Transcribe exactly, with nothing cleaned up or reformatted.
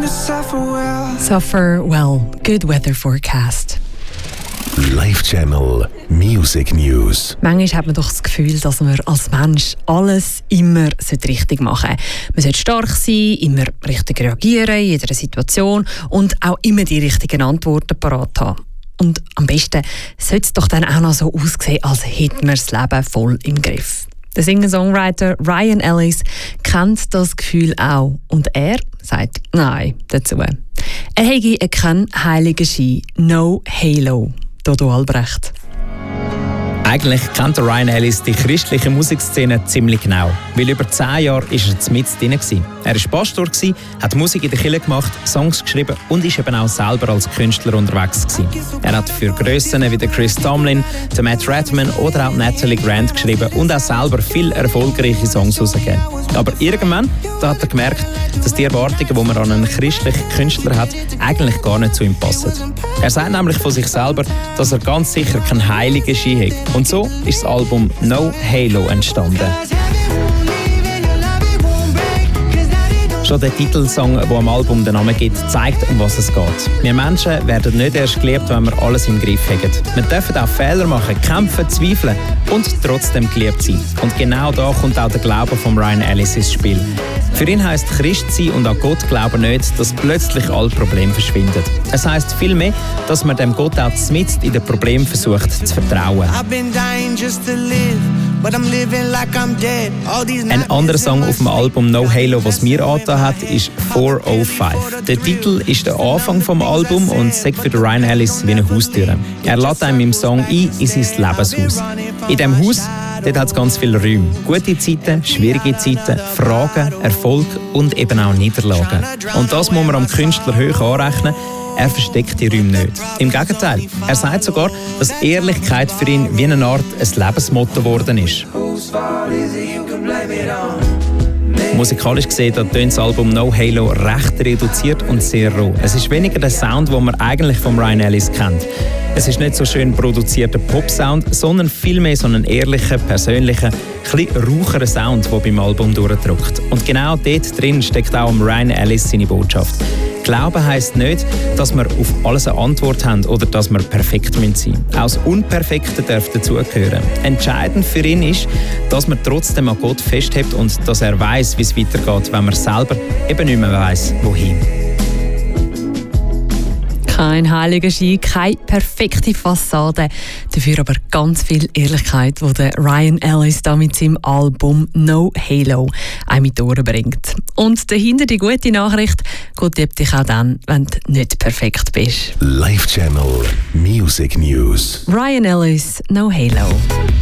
suffer well. Suffer well. Good weather forecast. Live Channel Music News. Manchmal hat man doch das Gefühl, dass man als Mensch alles immer richtig machen sollte. Man sollte stark sein, immer richtig reagieren in jeder Situation und auch immer die richtigen Antworten parat haben. Und am besten sollte es doch dann auch noch so aussehen, als hätte man das Leben voll im Griff. Der Singer-Songwriter Ryan Ellis kennt das Gefühl auch und er sagt Nein dazu. Er habe keinen heiligen Schein, no Halo. Dodo Albrecht. Eigentlich kennt Ryan Ellis die christliche Musikszene ziemlich genau, weil über zehn Jahre war er mit drin. Er war Pastor, hat Musik in der Kirche gemacht, Songs geschrieben und ist eben auch selber als Künstler unterwegs gewesen. Er hat für Grössen wie Chris Tomlin, Matt Redman oder auch Natalie Grant geschrieben und auch selber viele erfolgreiche Songs herausgegeben. Aber irgendwann da hat er gemerkt, dass die Erwartungen, die man an einen christlichen Künstler hat, eigentlich gar nicht zu ihm passen. Er sagt nämlich von sich selber, dass er ganz sicher keinen heiligen Schein hat. Und so ist das Album No Halo entstanden. Schon der Titelsong, der am Album den Namen gibt, zeigt, um was es geht. Wir Menschen werden nicht erst geliebt, wenn wir alles im Griff haben. Wir dürfen auch Fehler machen, kämpfen, zweifeln und trotzdem geliebt sein. Und genau da kommt auch der Glaube von Ryan Ellis ins Spiel. Für ihn heisst Christ sein und an Gott glauben nicht, dass plötzlich alle Probleme verschwinden. Es heisst vielmehr, dass man dem Gott auch mitten in den Problemen versucht zu vertrauen. Ein anderer Song auf dem Album No Halo, was mir angetan hat, ist four oh five. Der Titel ist der Anfang vom Album und sagt für Ryan Ellis wie eine Haustür. Er lädt einem im Song ein in sein Lebenshaus. In diesem Haus dort hat es ganz viele Räume. Gute Zeiten, schwierige Zeiten, Fragen, Erfolg und eben auch Niederlagen. Und das muss man am Künstler hoch anrechnen. Er versteckt die Räume nicht. Im Gegenteil, er sagt sogar, dass Ehrlichkeit für ihn wie eine Art ein Lebensmotto geworden ist. Musikalisch gesehen tönt das Album No Halo recht reduziert und sehr roh. Es ist weniger der Sound, den man eigentlich von Ryan Ellis kennt. Es ist nicht so schön produzierter Pop-Sound, sondern vielmehr so einen ehrlichen, persönlichen, etwas raucheren Sound, der beim Album durchdrückt. Und genau dort drin steckt auch Ryan Ellis seine Botschaft. Glauben heisst nicht, dass wir auf alles eine Antwort haben oder dass wir perfekt sein müssen. Auch das Unperfekte darf dazugehören. Entscheidend für ihn ist, dass man trotzdem an Gott festhält und dass er weiss, wie es weitergeht, wenn man selber eben nicht mehr weiss, wohin. Kein heiliger Schein, keine perfekte Fassade, dafür aber ganz viel Ehrlichkeit, die der Ryan Ellis da mit seinem Album No Halo einem mit bringt. Und dahinter die gute Nachricht, Gott liebt dich auch dann, wenn du nicht perfekt bist. Live Channel Music News. Ryan Ellis, No Halo.